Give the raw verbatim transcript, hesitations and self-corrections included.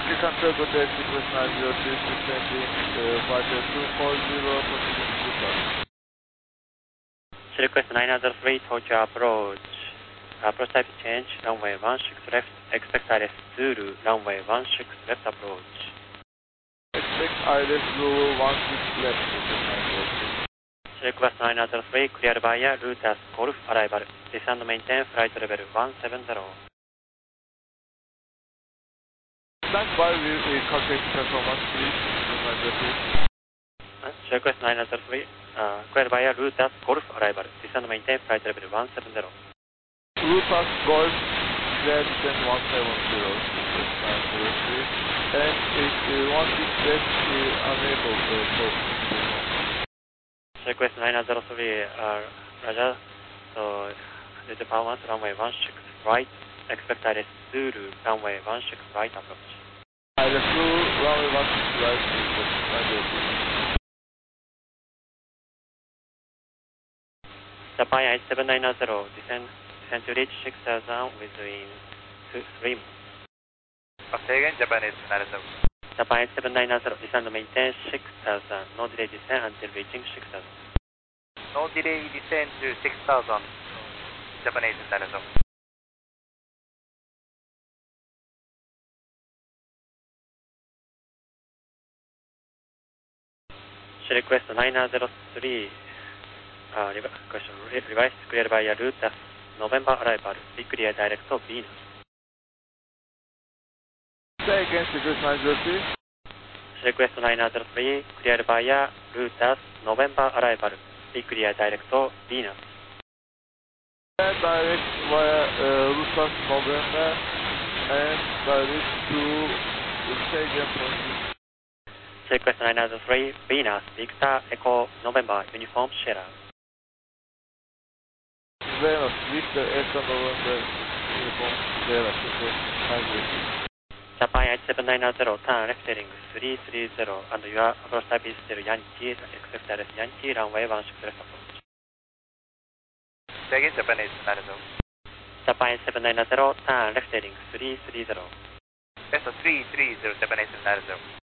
Control good day, Sequence nine zero three, descending uh, flight two four zero, proceeding to Tokyo. Request nine zero three, Tokyo approach. Approach type change, runway one six left, expect I L S Zulu, runway one six left approach. Expect I L S Zulu one six left, Sequence nine zero three. Request nine zero three, clear via Lutas Golf arrival, descend maintain flight level one seven zero. Stand by, we will calculate performance, please, Sequence nine zero three. Request nine zero three, uh, clear via Lutas Golf arrival, descend maintain flight level one seven zero. Lutas Golf, clear descent one seven zero, Sequence nine zero three, and if uh, one six left, uh, unable to stop. Request nine zero three, uh, Roger, so the performance runway one six right, expect I L S Zulu, runway one six right approach. I L S Zulu, runway one six right, Sequence nine zero three. Japan eight seven nine zero, descend, descend to reach six thousand within two, three minutes. Say again, Japan eight seven nine zero. Japan eight seven nine zero, descend maintain six thousand, no delay descend until reaching six thousand. No delay descent to six thousand, Japan eight seven nine zero. Request nine zero three, uh, request revised clear via route as November arrival, be clear direct to Venus. Say again, Sequence nine zero three. Request nine zero three, clear via route as November arrival, be clear direct to Venus. Direct via uh, Lutas November and direct to Stadium Point. Request nine zero three, Venus, Victor, Echo, November, Uniform, Sierra. Venus, Victor, Echo, November, Uniform, Sierra, Sequence nine zero three. Japan eight seven nine zero, turn left heading three three zero, and your approach type is still Yankee, expect I L S Yankee, runway one six left approach. Say again, Japan eight seven nine zero. Japan eight seven nine zero, turn left heading three three zero. Yes, three three zero, Japan eight seven nine zero.